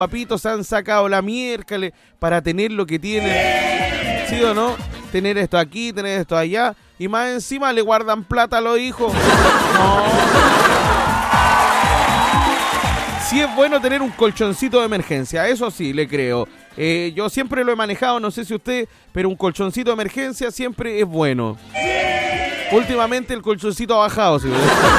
papitos se han sacado la miércoles para tener lo que tienen. ¿Sí o no? Tener esto aquí, tener esto allá. Y más encima le guardan plata a los hijos. No. Sí es bueno tener un colchoncito de emergencia, eso sí, le creo. Yo siempre lo he manejado, no sé si usted, pero un colchoncito de emergencia siempre es bueno. Últimamente el colchoncito ha bajado, ¿sí?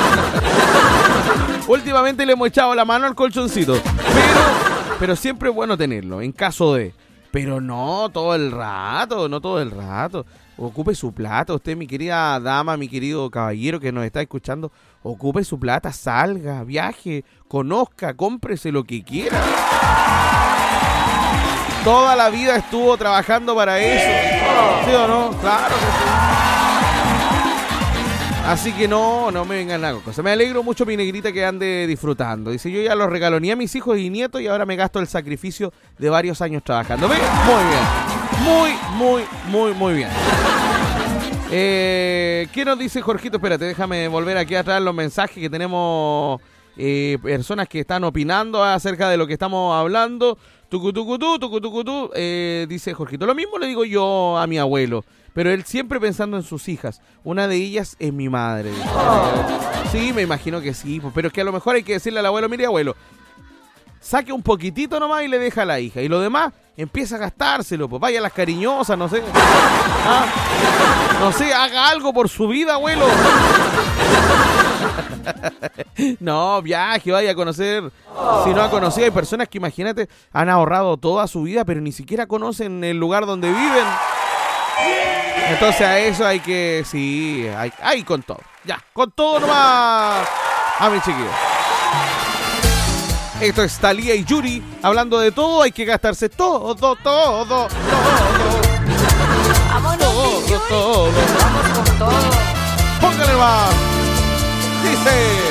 Últimamente le hemos echado la mano al colchoncito. Pero siempre es bueno tenerlo, en caso de... Pero no todo el rato, no todo el rato. Ocupe su plata, usted, mi querida dama, mi querido caballero que nos está escuchando. Ocupe su plata, salga, viaje, conozca, cómprese lo que quiera. Toda la vida estuvo trabajando para eso. ¿Sí o no? Claro que sí. Así que no me vengan nada con cosas. Me alegro mucho, mi negrita, que ande disfrutando. Dice, yo ya lo regaloneé a mis hijos y nietos y ahora me gasto el sacrificio de varios años trabajando. ¿Ven? Muy bien. Muy bien. ¿Qué nos dice Jorgito? Espérate, déjame volver aquí a traer los mensajes que tenemos. Personas que están opinando acerca de lo que estamos hablando. Tucutú. Dice Jorgito, lo mismo le digo yo a mi abuelo, pero él siempre pensando en sus hijas. Una de ellas es mi madre. Sí, me imagino que sí, pero es que a lo mejor hay que decirle al abuelo, mire abuelo, saque un poquitito nomás y le deja a la hija, y lo demás empieza a gastárselo, pues vaya a las cariñosas, no sé. No sé, haga algo por su vida, abuelo. No, viaje, vaya a conocer. Si no ha conocido, hay personas que, imagínate, han ahorrado toda su vida, pero ni siquiera conocen el lugar donde viven. Entonces a eso hay que, sí, hay con todo. Ya, con todo nomás. A mi chiquillo. Esto es Thalía y Yuri. Hablando de todo, hay que gastarse todo. Vámonos, todo. Vamos con todo. Póngale más. Dice...